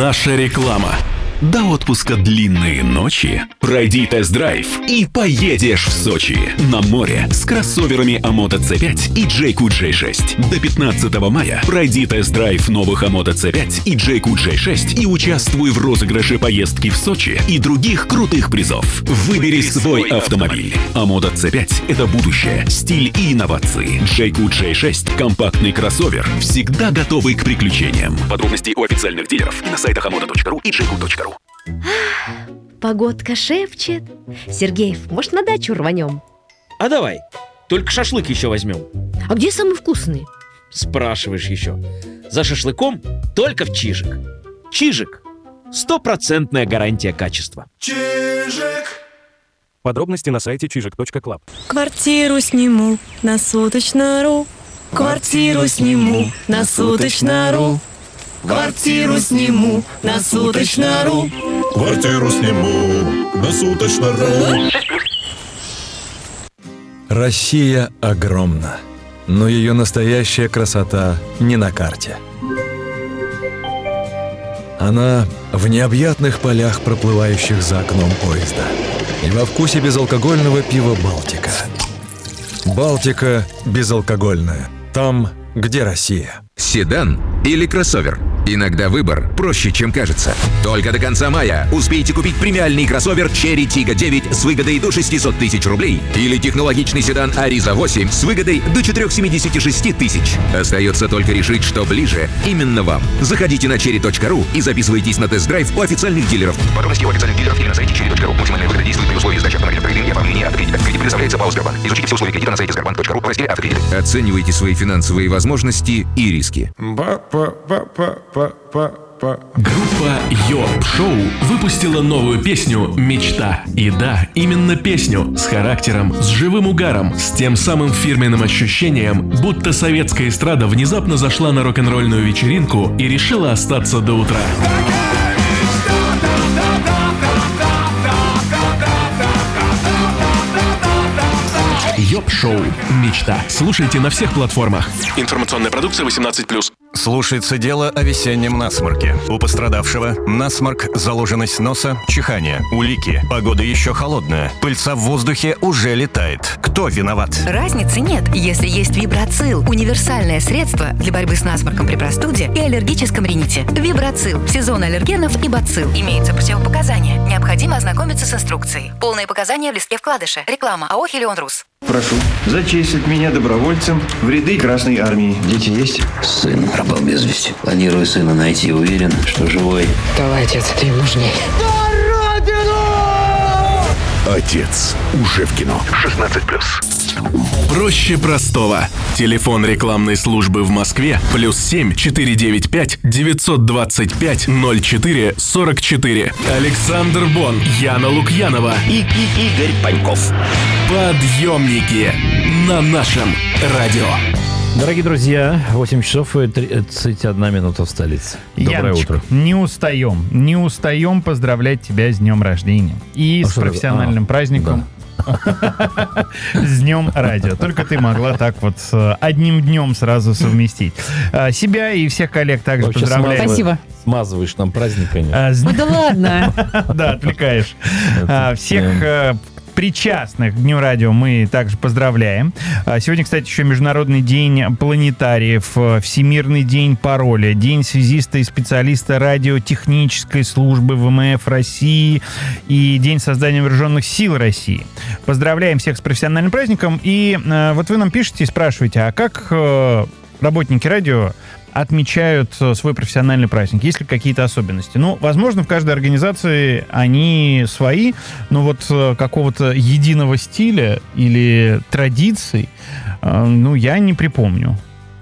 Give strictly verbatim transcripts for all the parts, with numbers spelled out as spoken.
Наша реклама. До отпуска длинные ночи. Пройди тест-драйв и поедешь в Сочи. На море с кроссоверами Амото си пять и Джейку джей шесть. До пятнадцатого мая пройди тест-драйв новых Амото си пять и Джейку джей шесть и участвуй в розыгрыше поездки в Сочи и других крутых призов. Выбери свой автомобиль. Амото си пять – это будущее, стиль и инновации. Джейку джей шесть – компактный кроссовер, всегда готовый к приключениям. Подробности у официальных дилеров и на сайтах амото точка ру и джейку точка ру. Погодка шепчет. Сергеев, может, на дачу рванем? А давай, только шашлык еще возьмем. А где самый вкусный? Спрашиваешь еще. За шашлыком только в Чижик. Чижик. Стопроцентная гарантия качества. Чижик. Подробности на сайте чижик точка клаб. Квартиру сниму на суточно.ру. Квартиру сниму на суточно.ру. Квартиру сниму на суточно.ру. Квартиру сниму на суточно.ру. Россия огромна, но ее настоящая красота не на карте. Она в необъятных полях, проплывающих за окном поезда, и во вкусе безалкогольного пива «Балтика». «Балтика» безалкогольная. Там, где Россия. Седан или кроссовер? Иногда выбор проще, чем кажется. Только до конца мая успейте купить премиальный кроссовер Cherry Tiggo девять с выгодой до шестьсот тысяч рублей или технологичный седан Ariza восемь с выгодой до четыреста семьдесят шесть тысяч. Остается только решить, что ближе именно вам. Заходите на черри точка ру и записывайтесь на тест-драйв у официальных дилеров. Подробности у официальных дилеров или на сайте черри точка ру. Максимальная выгода действует при условии сдачи автомобиля по кредитам и оформления автокредита. Кредит предоставляется ПАО «Сбербанк». Изучите все условия кредита на сайте сбербанк точка ру в разделе «Автокредиты». Оценивайте свои финансовые возможности и риски. Группа Йоп Шоу выпустила новую песню «Мечта». И да, именно песню с характером, с живым угаром, с тем самым фирменным ощущением, будто советская эстрада внезапно зашла на рок-н-ролльную вечеринку и решила остаться до утра. Йоп Шоу «Мечта». Слушайте на всех платформах. Информационная продукция восемнадцать плюс. Слушается дело о весеннем насморке. У пострадавшего насморк, заложенность носа, чихание, улики. Погода еще холодная. Пыльца в воздухе уже летает. Кто виноват? Разницы нет, если есть Вибрацил. Универсальное средство для борьбы с насморком при простуде и аллергическом рините. Вибрацил. Сезон аллергенов и бацилл. Имеются противопоказания. Необходимо ознакомиться с инструкцией. Полные показания в листке вкладыша. Реклама АО «Хелион Рус». Прошу зачислить меня добровольцем в ряды Красной Армии. Дети есть? Сын пропал без вести. Планирую сына найти. Уверен, что живой. Давай, отец, ты им нужней. За Родину! Отец. Уже в кино. шестнадцать плюс. Проще простого. Телефон рекламной службы в Москве плюс семь четыре девять пять девятьсот двадцать пять ноль четыре сорок четыре. Александр Бон, Яна Лукьянова и, и Игорь Паньков. Подъемники на нашем радио. Дорогие друзья, восемь часов и тридцать одна минута в столице. Доброе Яночек, утро. Не устаем, не устаем поздравлять тебя с днем рождения. И а с профессиональным а, праздником. Да. С днем радио. Только ты могла так вот одним днем сразу совместить. Себя и всех коллег также вообще поздравляю. Спасибо. Смазываешь нам праздник, конечно. А, да ладно. Да, отвлекаешь. Всех причастных к Дню радио мы также поздравляем. Сегодня, кстати, еще Международный день планетариев, Всемирный день пароля, День связиста и специалиста радиотехнической службы ВМФ России и День создания вооруженных сил России. Поздравляем всех с профессиональным праздником. И вот вы нам пишете и спрашиваете, а как работники радио отмечают свой профессиональный праздник? Есть ли какие-то особенности? Ну, возможно, в каждой организации они свои, но вот какого-то единого стиля или традиций, ну, я не припомню.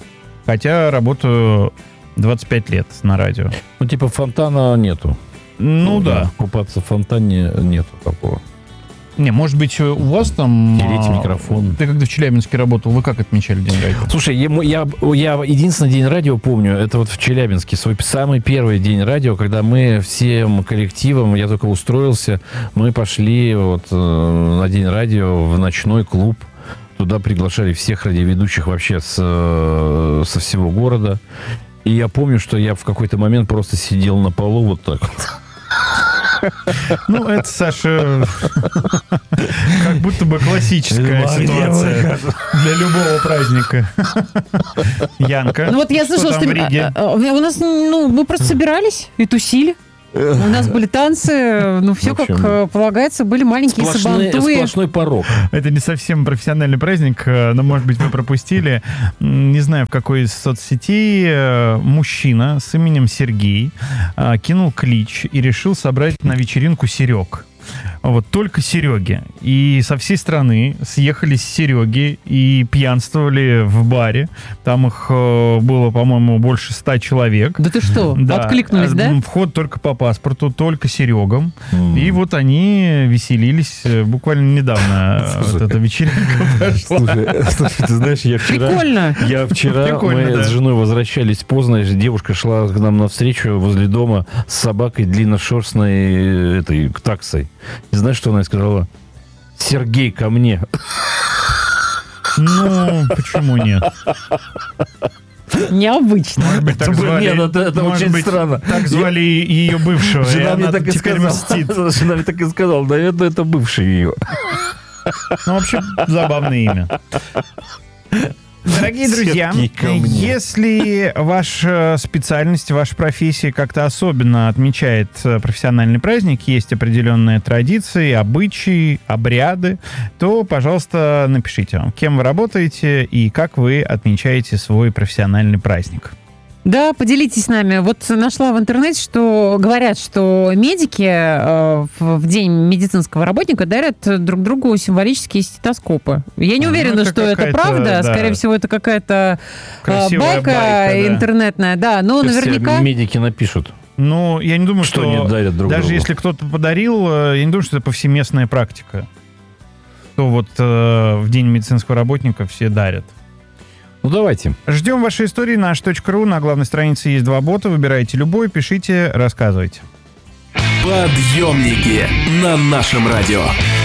Хотя работаю двадцать пять лет на радио. Ну, типа фонтана нету. Ну, ну да. да. Купаться в фонтане нету такого. Не, может быть, у вас там... Тереть микрофон. Ты когда в Челябинске работал, вы как отмечали День радио? Слушай, я, я, я единственный День радио помню, это вот в Челябинске, свой самый первый День радио, когда мы всем коллективом, я только устроился, мы пошли вот э, на День радио в ночной клуб. Туда приглашали всех радиоведущих вообще с, со всего города. И я помню, что я в какой-то момент просто сидел на полу вот так вот. Ну, это, Саша, как будто бы классическая ситуация для любого праздника. Янка, Ну вот я что слышала, там что в Риге? а, а, у нас, ну, мы просто собирались и тусили. У нас были танцы, ну, все В общем, как э, полагается, были маленькие Сплошной, сабантуи. сплошной порог. Это не совсем профессиональный праздник, э, но, может быть, вы пропустили. М, Не знаю, в какой из соцсетей э, мужчина с именем Сергей э, кинул клич и решил собрать на вечеринку Серег. Вот только Сереги. И со всей страны съехались Сереги и пьянствовали в баре. Там их э, было, по-моему, больше ста человек. Да ты что, откликнулись, да? Э, Вход только по паспорту, только Серегам. Mm. И вот они веселились э, буквально недавно. э, Вот эта вечеринка прошла. Слушай, слушай, ты знаешь, я вчера... Прикольно. Я вчера, Прикольно, мы да. с женой возвращались поздно, девушка шла к нам навстречу возле дома с собакой длинношерстной этой таксой. И знаешь, что она сказала? Сергей, ко мне. Ну, почему нет? Необычно. Может быть, так Это было- звали, нет, это- это может очень быть, странно. так звали ее бывшего, и Жена мне она так и теперь сказала. мстит. Жена мне так и сказала. Наверное, это бывший ее. Ну, вообще, забавное имя. Дорогие друзья, Сергей, ко мне. если ваша специальность, ваша профессия как-то особенно отмечает э, профессиональный праздник, есть определенные традиции, обычаи, обряды, то, пожалуйста, напишите вам, кем вы работаете и как вы отмечаете свой профессиональный праздник. Да, поделитесь с нами. Вот нашла в интернете, что говорят, что медики э, в, в день медицинского работника дарят друг другу символические стетоскопы. Я не Ну, уверена, это что это какая-то, правда. да, Скорее всего, это какая-то э, красивая байка, байка, да. интернетная. Да, но Сейчас наверняка... все медики напишут. Ну, я не думаю, Что что, они дарят друг даже другу? если кто-то подарил, э, я не думаю, что это повсеместная практика. То вот э, в день медицинского работника все дарят. Ну, давайте. Ждем ваши истории на аш точка ру. На главной странице есть два бота. Выбирайте любой, пишите, рассказывайте. Подъемники на нашем радио.